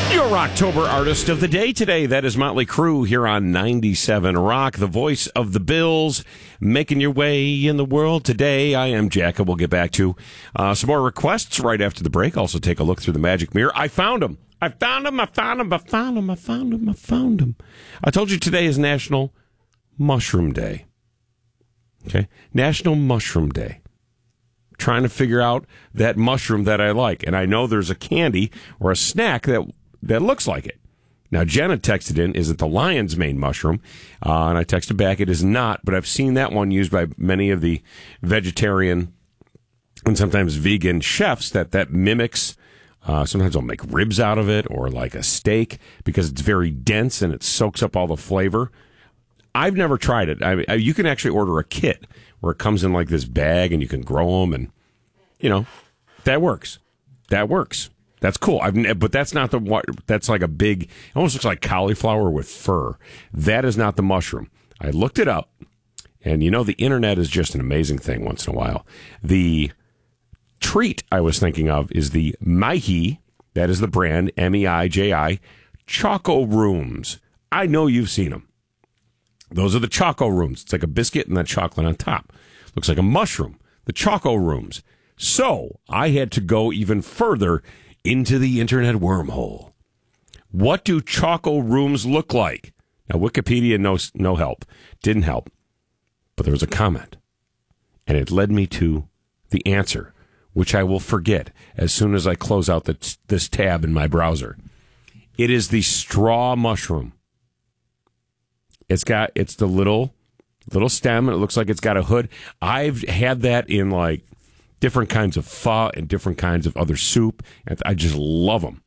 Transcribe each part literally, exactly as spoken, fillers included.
Your October artist of the day today, that is Motley Crue here on ninety-seven Rock, the voice of the Bills, making your way in the world today. I am Jack, and we'll get back to uh, some more requests right after the break. Also take a look through the magic mirror. I found them. I found them. I found them. I found them. I found them. I found them. I told you today is National Mushroom Day. Okay? National Mushroom Day. Trying to figure out that mushroom that I like. And I know there's a candy or a snack that that looks like it. Now, Jenna texted in, is it the lion's mane mushroom? Uh, and I texted back, it is not, but I've seen that one used by many of the vegetarian and sometimes vegan chefs that that mimics. Uh, sometimes they'll make ribs out of it or like a steak because it's very dense and it soaks up all the flavor. I've never tried it. I, I, you can actually order a kit where it comes in like this bag and you can grow them, and, you know, that works. That works. That's cool. I've, but that's not the, that's like a big, it almost looks like cauliflower with fur. That is not the mushroom. I looked it up, and you know, the internet is just an amazing thing once in a while. The treat I was thinking of is the Meiji, that is the brand, M E I J I, Choco Rooms. I know you've seen them. Those are the Choco Rooms. It's like a biscuit and then chocolate on top. Looks like a mushroom. The Choco Rooms. So I had to go even further into the internet wormhole. What do Choco Rooms look like? Now, Wikipedia, no, no help. Didn't help. But there was a comment. And it led me to the answer, which I will forget as soon as I close out the, this tab in my browser. It is the straw mushroom. It's got, it's the little, little stem, and it looks like it's got a hood. I've had that in like different kinds of pho and different kinds of other soup, and I just love them.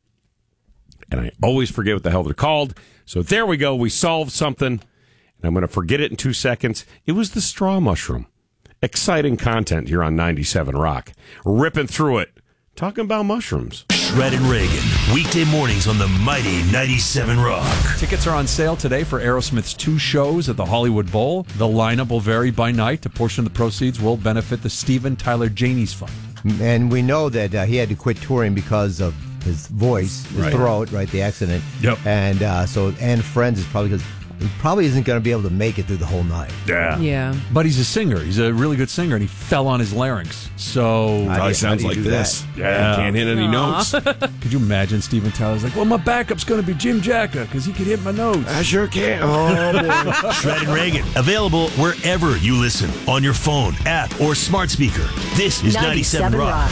And I always forget what the hell they're called. So there we go. We solved something, and I'm going to forget it in two seconds. It was the straw mushroom. Exciting content here on ninety-seven Rock. Ripping through it. Talking about mushrooms. Shred and Reagan, weekday mornings on the mighty ninety-seven Rock. Tickets are on sale today for Aerosmith's two shows at the Hollywood Bowl. The lineup will vary by night. A portion of the proceeds will benefit the Steven Tyler Janney's Fund. And we know that uh, he had to quit touring because of his voice, his Right. throat, right, the accident. Yep. And uh, so, and Friends is probably because he probably isn't going to be able to make it through the whole night. Yeah. Yeah. But he's a singer. He's a really good singer, and he fell on his larynx. So How do Oh, you- it sounds how like do you do this. that? Yeah. Can't hit any notes. could you imagine Steven Tyler's like, well, my backup's going to be Jim Jacka because he could hit my nose. I sure can. Oh, boy. Shred and Reagan, available wherever you listen, on your phone, app, or smart speaker. This is ninety-seven Rock.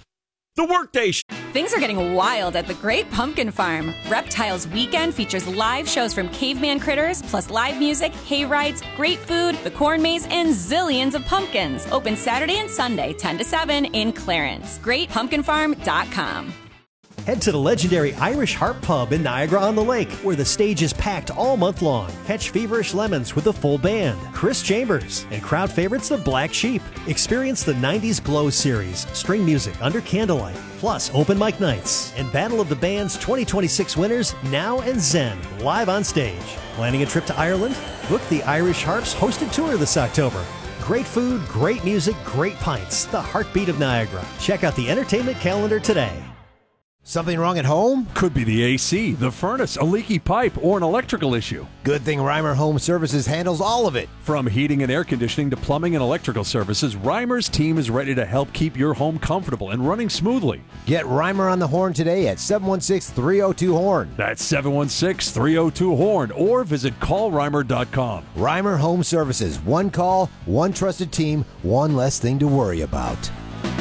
The Workday Sh- Things are getting wild at the Great Pumpkin Farm. Reptiles Weekend features live shows from caveman critters, plus live music, hay rides, great food, the corn maze, and zillions of pumpkins. Open Saturday and Sunday, ten to seven in Clarence. great pumpkin farm dot com. Head to the legendary Irish Harp Pub in Niagara-on-the-Lake, where the stage is packed all month long. Catch Feverish Lemons with a full band, Chris Chambers, and crowd favorites the Black Sheep. Experience the nineties Glow series, string music under candlelight, plus open mic nights, and Battle of the Bands twenty twenty-six winners, Now and Zen, live on stage. Planning a trip to Ireland? Book the Irish Harps hosted tour this October. Great food, great music, great pints. The heartbeat of Niagara. Check out the entertainment calendar today. Something wrong at home? Could be the A C, the furnace, a leaky pipe, or an electrical issue. Good thing Reimer Home Services handles all of it. From heating and air conditioning to plumbing and electrical services, Reimer's team is ready to help keep your home comfortable and running smoothly. Get Reimer on the horn today at seven one six, three oh two, horn. That's seven one six, three oh two, horn, or visit call reimer dot com. Reimer Home Services. One call, one trusted team, one less thing to worry about.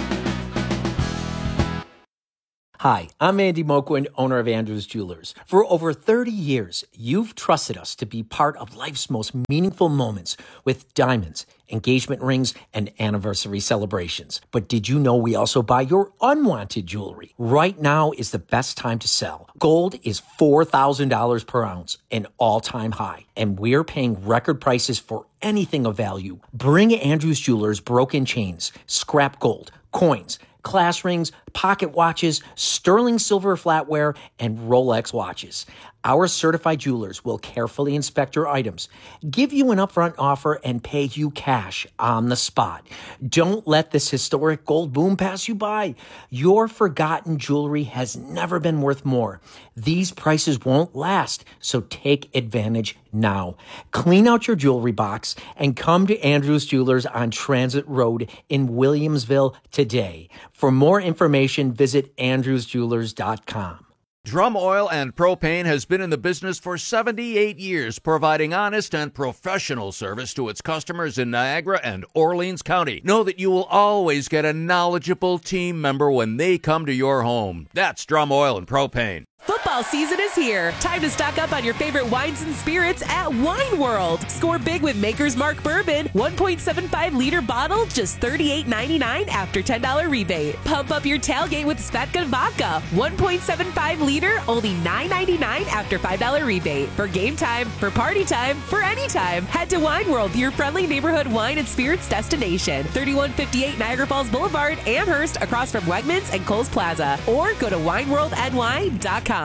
Hi, I'm Andy Moquin, owner of Andrews Jewelers. For over thirty years, you've trusted us to be part of life's most meaningful moments with diamonds, engagement rings, and anniversary celebrations. But did you know we also buy your unwanted jewelry? Right now is the best time to sell. Gold is four thousand dollars per ounce, an all-time high, and we're paying record prices for anything of value. Bring Andrews Jewelers broken chains, scrap gold, coins, class rings, pocket watches, sterling silver flatware, and Rolex watches. Our certified jewelers will carefully inspect your items, give you an upfront offer, and pay you cash on the spot. Don't let this historic gold boom pass you by. Your forgotten jewelry has never been worth more. These prices won't last, so take advantage now. Clean out your jewelry box and come to Andrews Jewelers on Transit Road in Williamsville today. For more information, visit andrews jewelers dot com. Drum Oil and Propane has been in the business for seventy-eight years, providing honest and professional service to its customers in Niagara and Orleans County. Know that you will always get a knowledgeable team member when they come to your home. That's Drum Oil and Propane. Football season is here. Time to stock up on your favorite wines and spirits at Wine World. Score big with Maker's Mark Bourbon, one point seven five liter bottle, just thirty-eight ninety-nine after ten dollars rebate. Pump up your tailgate with Svedka Vodka, one point seven five liter, only nine ninety-nine after five dollars rebate. For game time, for party time, for any time, head to Wine World, your friendly neighborhood wine and spirits destination. thirty-one fifty-eight Niagara Falls Boulevard, Amherst, across from Wegmans and Kohl's Plaza. Or go to wine world n y dot com.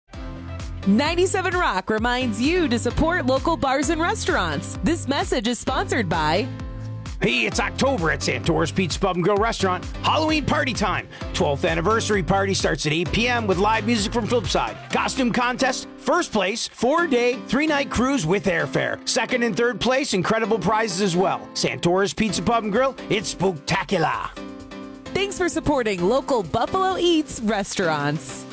ninety-seven Rock reminds you to support local bars and restaurants. This message is sponsored by... Hey, it's October at Santora's Pizza Pub and Grill Restaurant. Halloween party time. twelfth anniversary party starts at eight p.m. with live music from Flipside. Costume contest, first place, four-day, three-night cruise with airfare. Second and third place, incredible prizes as well. Santora's Pizza Pub and Grill, it's spooktacular. Thanks for supporting local Buffalo Eats restaurants.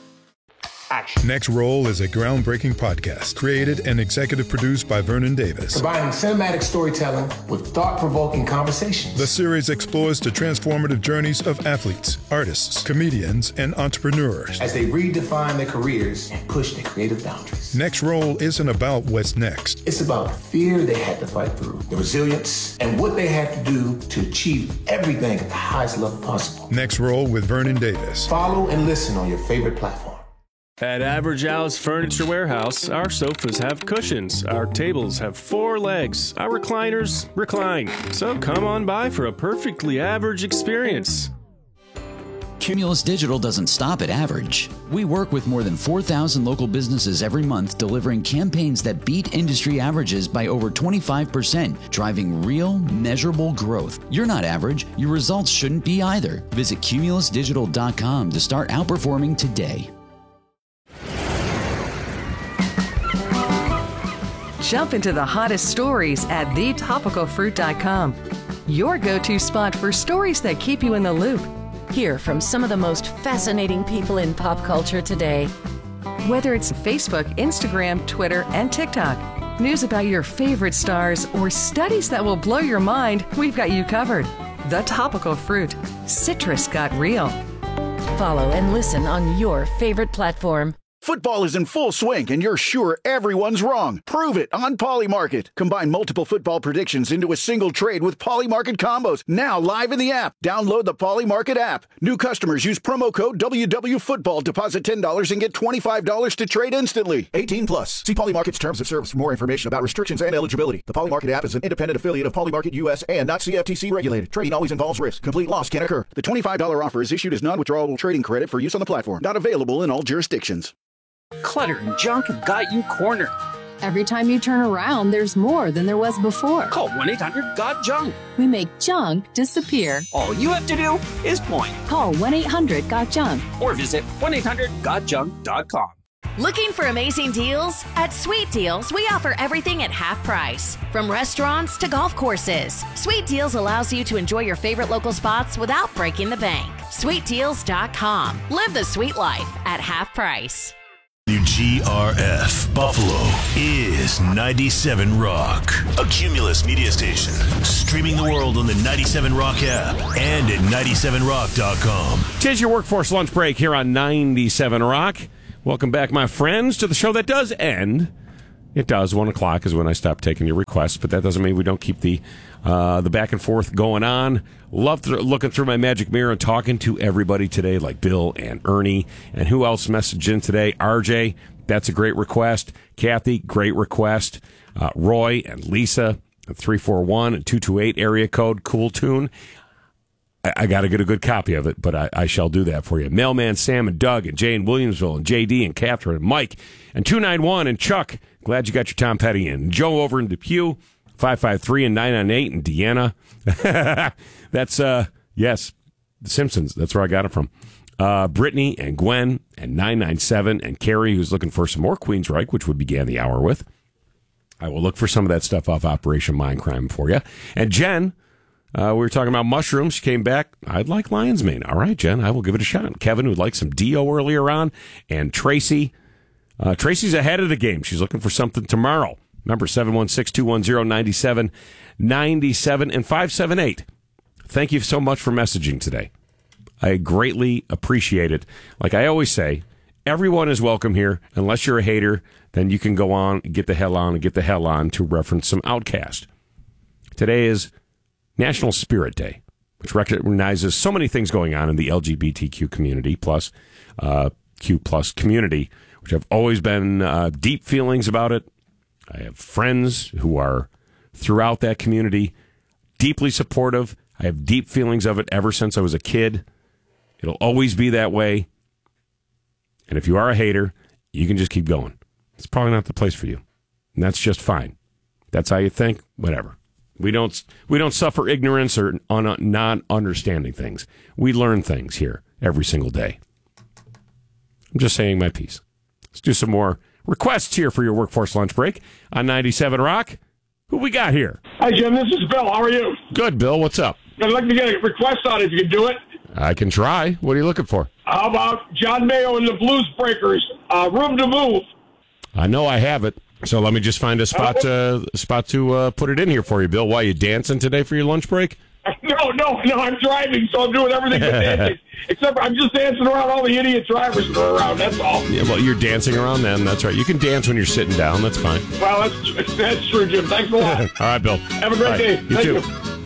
Action. Next Roll is a groundbreaking podcast created and executive produced by Vernon Davis. Combining cinematic storytelling with thought-provoking conversations. The series explores the transformative journeys of athletes, artists, comedians, and entrepreneurs as they redefine their careers and push their creative boundaries. Next Roll isn't about what's next. It's about the fear they had to fight through, the resilience, and what they had to do to achieve everything at the highest level possible. Next Roll with Vernon Davis. Follow and listen on your favorite platform. At Average Al's Furniture Warehouse, our sofas have cushions, our tables have four legs, our recliners recline. So come on by for a perfectly average experience. Cumulus Digital doesn't stop at average. We work with more than four thousand local businesses every month, delivering campaigns that beat industry averages by over twenty-five percent, driving real, measurable growth. You're not average. Your results shouldn't be either. Visit cumulus digital dot com to start outperforming today. Jump into the hottest stories at the topical fruit dot com. Your go-to spot for stories that keep you in the loop. Hear from some of the most fascinating people in pop culture today. Whether it's Facebook, Instagram, Twitter, and TikTok, news about your favorite stars, or studies that will blow your mind, we've got you covered. The Topical Fruit. Citrus got real. Follow and listen on your favorite platform. Football is in full swing, and you're sure everyone's wrong. Prove it on Polymarket. Combine multiple football predictions into a single trade with Polymarket combos. Now live in the app. Download the Polymarket app. New customers use promo code W W Football. Deposit ten dollars and get twenty-five dollars to trade instantly. eighteen plus. See Polymarket's terms of service for more information about restrictions and eligibility. The Polymarket app is an independent affiliate of Polymarket U S and not C F T C regulated. Trading always involves risk. Complete loss can occur. The twenty-five dollars offer is issued as non-withdrawable trading credit for use on the platform. Not available in all jurisdictions. Clutter and junk have got you cornered. Every time you turn around, there's more than there was before. Call one eight hundred got junk. We make junk disappear. All you have to do is point. Call one eight hundred got junk. Or visit one eight hundred got junk dot com. Looking for amazing deals? At Sweet Deals, we offer everything at half price. From restaurants to golf courses. Sweet Deals allows you to enjoy your favorite local spots without breaking the bank. sweet deals dot com. Live the sweet life at half price. W G R F Buffalo is ninety-seven Rock, a Cumulus media station, streaming the world on the ninety-seven Rock app and at ninety-seven rock dot com. Tis your workforce lunch break here on ninety-seven Rock. Welcome back, my friends, to the show that does end. It does. One o'clock is when I stop taking your requests, but that doesn't mean we don't keep the uh, the back and forth going on. Love th- looking through my magic mirror and talking to everybody today, like Bill and Ernie. And who else messaged in today? R J, that's a great request. Kathy, great request. Uh, Roy and Lisa, three four one and two two eight area code, cool tune. I, I got to get a good copy of it, but I, I shall do that for you. Mailman Sam and Doug and Jay in Williamsville and J D and Catherine and Mike and two nine one and Chuck. Glad you got your Tom Petty in. And Joe over in Depew, five five three and nine nine eight and Deanna. That's, uh, yes, The Simpsons. That's where I got it from. Uh, Brittany and Gwen and nine nine seven and Carrie, who's looking for some more Queensryche, which we began the hour with. I will look for some of that stuff off Operation Mindcrime for you. And Jen, uh, we were talking about mushrooms. She came back. I'd like lion's mane. All right, Jen, I will give it a shot. Kevin, who'd like some Dio earlier on. And Tracy. Uh, Tracy's ahead of the game. She's looking for something tomorrow. Number seven one six, two one zero, nine seven nine seven and five seven eight. Thank you so much for messaging today. I greatly appreciate it. Like I always say, everyone is welcome here. Unless you're a hater, then you can go on, get the hell on, and get the hell on, to reference some Outkast. Today is National Spirit Day, which recognizes so many things going on in the L G B T Q community, plus uh, Q plus community, which have always been uh, deep feelings about it. I have friends who are throughout that community, deeply supportive. I have deep feelings of it ever since I was a kid. It'll always be that way. And if you are a hater, you can just keep going. It's probably not the place for you. And that's just fine. That's how you think, whatever. We don't we don't suffer ignorance or on not understanding things. We learn things here every single day. I'm just saying my piece. Let's do some more requests here for your workforce lunch break on ninety-seven Rock. Who we got here? Hi, Jim. This is Bill. How are you? Good, Bill. What's up? I'd like to get a request on it if you can do it. I can try. What are you looking for? How about John Mayo and the Blues Breakers? Uh, Room to Move. I know I have it. So let me just find a spot uh, spot to uh, put it in here for you, Bill. Why, you dancing today for your lunch break? No, no, no. I'm driving, so I'm doing everything but dancing. Except for I'm just dancing around all the idiot drivers that are around. That's all. Yeah, well, you're dancing around them. That's right. You can dance when you're sitting down. That's fine. Well, that's, that's true, Jim. Thanks a lot. All right, Bill. Have a great right, day. You Thank too. you.